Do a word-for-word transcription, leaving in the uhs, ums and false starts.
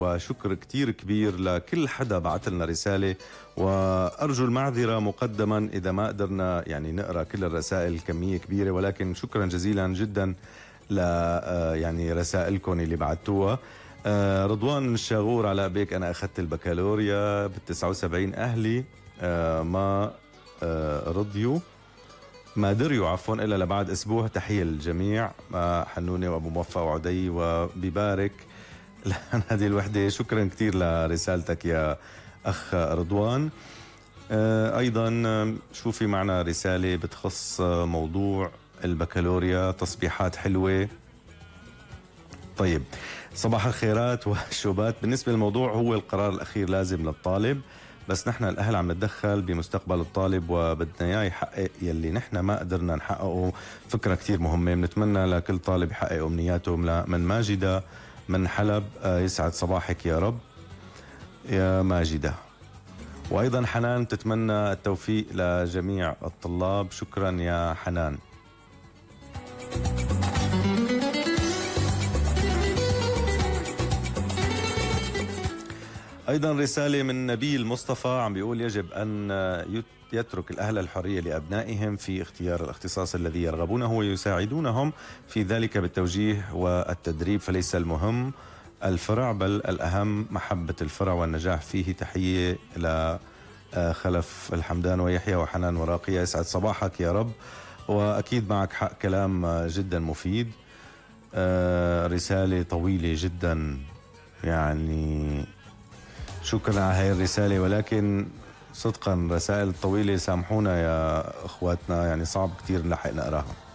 وشكر كتير كبير لكل حدا بعث لنا رسالة، وأرجو المعذرة مقدما إذا ما قدرنا يعني نقرأ كل الرسائل، كمية كبيرة، ولكن شكرا جزيلا جدا ل يعني رسائلكم اللي بعتوها. رضوان الشاغور علاء بيك، أنا أخذت البكالوريا بالتسعة وسبعين، أهلي ما رضيوا ما دريوا عفوا إلا لبعد أسبوع. تحية للجميع، حنونة وأبو موفق وعدي وبيبارك هذه الوحدة. شكرا كثير لرسالتك يا أخ رضوان. أيضا شو في معنا رسالة بتخص موضوع البكالوريا، تصبيحات حلوة. طيب، صباح الخيرات والشوبات. بالنسبة للموضوع، هو القرار الأخير لازم للطالب، بس نحن الأهل عم نتدخل بمستقبل الطالب وبدنا إياه يحقق يلي نحن ما قدرنا نحققه. فكرة كثير مهمة، بنتمنى لكل طالب يحقق أمنياته. من ماجدة من حلب، يسعد صباحك يا رب يا ماجدة. وأيضا حنان تتمنى التوفيق لجميع الطلاب. شكرا يا حنان. أيضا رسالة من نبيل مصطفى عم بيقول يجب أن يترك الأهل الحرية لأبنائهم في اختيار الاختصاص الذي يرغبونه ويساعدونهم في ذلك بالتوجيه والتدريب، فليس المهم الفرع بل الأهم محبة الفرع والنجاح فيه. تحية إلى خلف الحمدان ويحيى وحنان وراقية، يسعد صباحك يا رب. وأكيد معك حق، كلام جدا مفيد. رسالة طويلة جدا، يعني شكرا على هاي الرسالة، ولكن صدقا رسائل طويلة سامحونا يا اخواتنا، يعني صعب كتير نلحق نقراها.